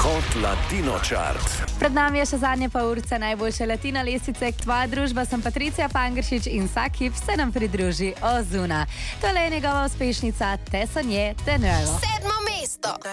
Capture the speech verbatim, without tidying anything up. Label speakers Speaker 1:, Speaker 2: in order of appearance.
Speaker 1: Hot Latino Chart.
Speaker 2: Pred nami je še zadnje pa urce najboljše latino lestvice. Tvoja družba, sem Patricija Pangršič in vsak hip se nam pridruži Ozuna. Tole je njegova uspešnica Te sonje de nuevo.
Speaker 3: Sedmo mesto.